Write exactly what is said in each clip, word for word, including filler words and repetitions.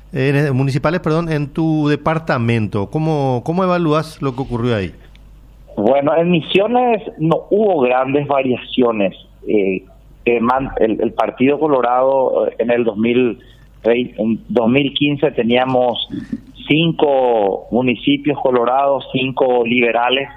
eh, municipales, perdón, en tu departamento. ¿Cómo, cómo evalúas lo que ocurrió ahí? Bueno, en Misiones no hubo grandes variaciones. Eh, eh, man, el, el Partido Colorado en el dos mil, en dos mil quince teníamos cinco municipios colorados, cinco liberales,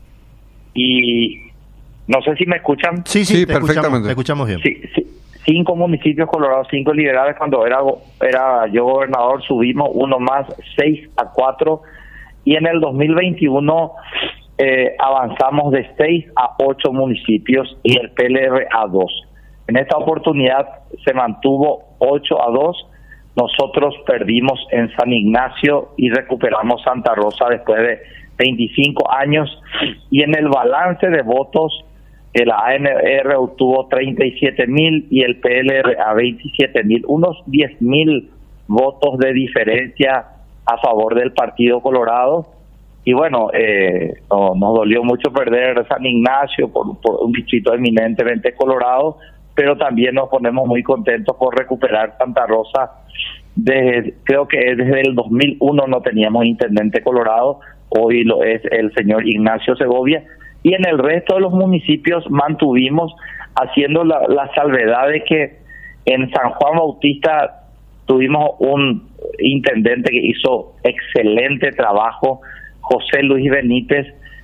y no sé si me escuchan. Sí, sí, sí, te perfectamente. Escuchamos, te escuchamos bien. Sí, sí, cinco municipios colorados, cinco liberales. Cuando era era yo gobernador subimos uno más, seis a cuatro, y en el dos mil veintiuno eh, avanzamos de seis a ocho municipios y el P L R a dos. En esta oportunidad se mantuvo ocho a dos. Nosotros perdimos en San Ignacio y recuperamos Santa Rosa después de veinticinco años, y en el balance de votos el A N R obtuvo treinta y siete mil y el P L R a veintisiete mil, unos diez mil votos de diferencia a favor del Partido Colorado. Y bueno, eh, no, nos dolió mucho perder San Ignacio por, por un distrito eminentemente colorado, pero también nos ponemos muy contentos por recuperar Santa Rosa. Desde, creo que desde el dos mil uno no teníamos intendente colorado, hoy lo es el señor Ignacio Segovia, y en el resto de los municipios mantuvimos, haciendo la, la salvedad de que en San Juan Bautista tuvimos un intendente que hizo excelente trabajo, José Luis Benítez,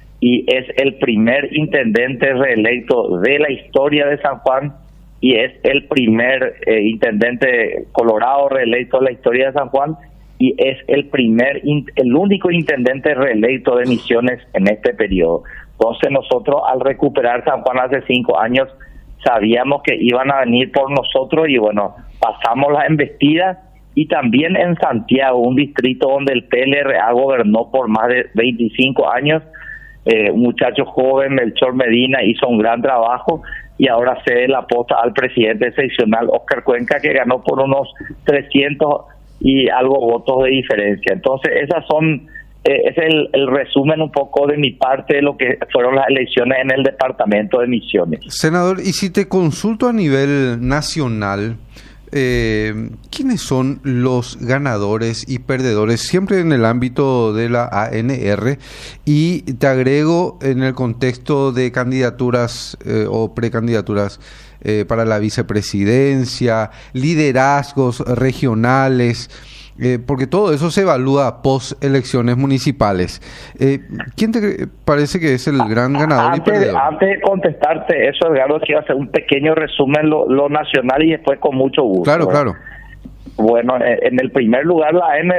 y es el primer intendente reelecto de la historia de San Juan, y es el primer eh, intendente colorado reelecto de la historia de San Juan, y es el primer, el único intendente reelecto de Misiones en este periodo. Entonces nosotros, al recuperar San Juan hace cinco años, sabíamos que iban a venir por nosotros, y bueno, pasamos la embestida. Y también en Santiago, un distrito donde el P L R A gobernó por más de veinticinco años, eh, un muchacho joven, Melchor Medina, hizo un gran trabajo, y ahora cede la posta al presidente seccional, Oscar Cuenca, que ganó por unos trescientos y algo votos de diferencia. Entonces, esas son, eh, es el, el resumen un poco de mi parte de lo que fueron las elecciones en el departamento de Misiones. Senador, y si te consulto a nivel nacional, Eh, ¿quiénes son los ganadores y perdedores siempre en el ámbito de la A N R? Y te agrego en el contexto de candidaturas eh, o precandidaturas eh, para la vicepresidencia, liderazgos regionales, eh, porque todo eso se evalúa post elecciones municipales. Eh, ¿Quién te parece que es el gran ganador antes, y perdedor? Antes de contestarte eso, Edgardo, quiero hacer un pequeño resumen lo, lo nacional y después con mucho gusto. Claro, ¿verdad? claro. Bueno, en el primer lugar la A N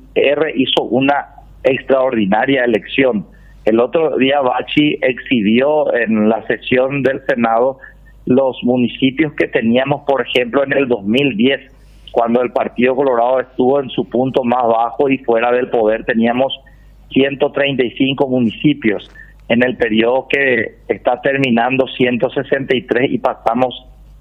R hizo una extraordinaria elección. El otro día Bachi exhibió en la sesión del Senado los municipios que teníamos, por ejemplo, en el dos mil diez, cuando el Partido Colorado estuvo en su punto más bajo y fuera del poder, teníamos ciento treinta y cinco municipios. En el periodo que está terminando, ciento sesenta y tres, y pasamos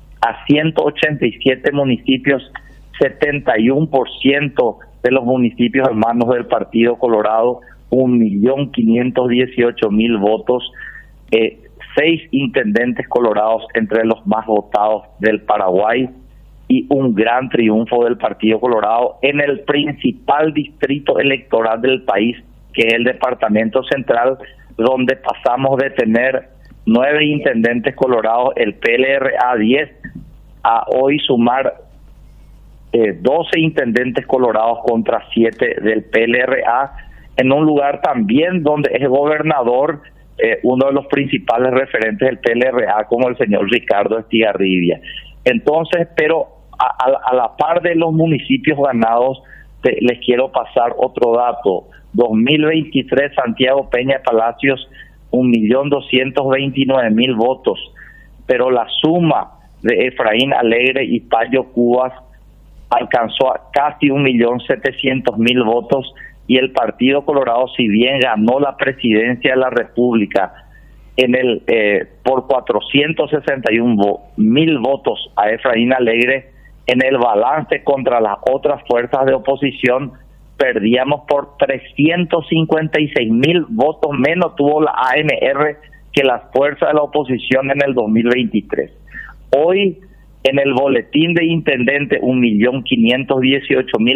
a ciento ochenta y siete municipios, setenta y uno por ciento de los municipios en manos del Partido Colorado, un millón quinientos dieciocho mil votos, eh, seis intendentes colorados entre los más votados del Paraguay, y un gran triunfo del Partido Colorado en el principal distrito electoral del país, que es el Departamento Central, donde pasamos de tener nueve intendentes colorados, el P L R A diez, a hoy sumar eh, doce intendentes colorados contra siete del P L R A, en un lugar también donde es gobernador eh, uno de los principales referentes del P L R A, como el señor Ricardo Estigarribia. Entonces, pero a, a, a la par de los municipios ganados, te, les quiero pasar otro dato. dos mil veintitrés, Santiago Peña Palacios, un millón doscientos veintinueve mil votos, pero la suma de Efraín Alegre y Payo Cubas alcanzó a casi un millón setecientos mil votos, y el Partido Colorado, si bien ganó la presidencia de la República en el eh, por cuatrocientos sesenta y uno mil votos a Efraín Alegre, en el balance contra las otras fuerzas de oposición perdíamos por trescientos cincuenta y seis mil votos menos tuvo la A N R que las fuerzas de la oposición en el dos mil veintitrés. Hoy, en el boletín de intendente, un millón quinientos dieciocho mil